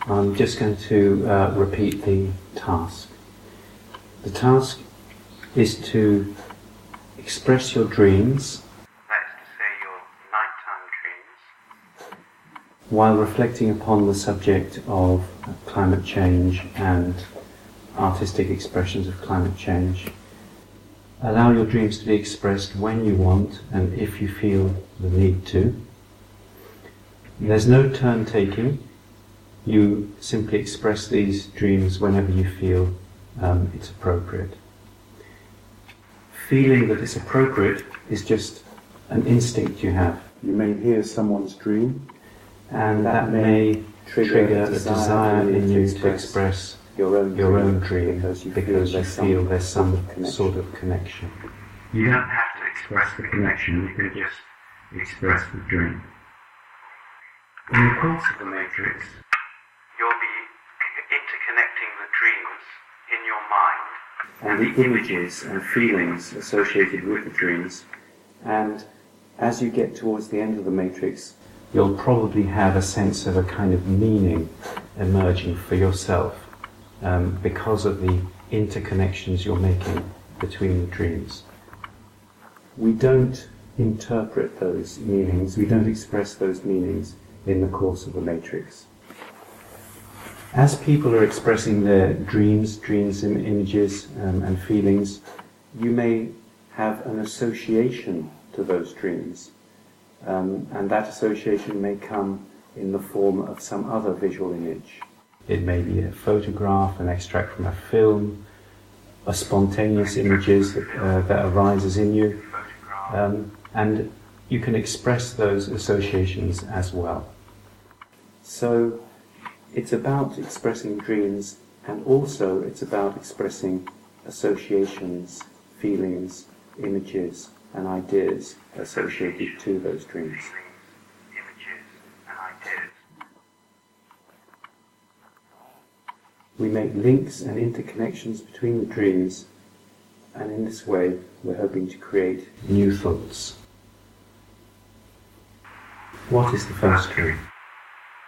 I'm just going to repeat the task. The task is to express your dreams, that is to say your nighttime dreams, while reflecting upon the subject of climate change and artistic expressions of climate change. Allow your dreams to be expressed when you want and if you feel the need to. There's no turn taking. You simply express these dreams whenever you feel it's appropriate. Feeling that it's appropriate is just an instinct you have. You may hear someone's dream, and that may trigger a desire in you to express your own dream because you feel there's some sort of connection. You don't have to express the connection, you can just express the dream. In the course of the matrix, you'll be interconnecting the dreams in your mind and the images and feelings associated with the dreams, and as you get towards the end of the matrix, you'll probably have a sense of a kind of meaning emerging for yourself because of the interconnections you're making between the dreams. We don't interpret those meanings, we don't express those meanings in the course of the matrix. As people are expressing their dreams, images and feelings, you may have an association to those dreams, and that association may come in the form of some other visual image. It may be a photograph, an extract from a film, a spontaneous images that arises in you, and you can express those associations as well. So it's about expressing dreams, and also it's about expressing associations, feelings, images and ideas associated to those dreams. We make links and interconnections between the dreams, and in this way we're hoping to create new thoughts. What is the first dream?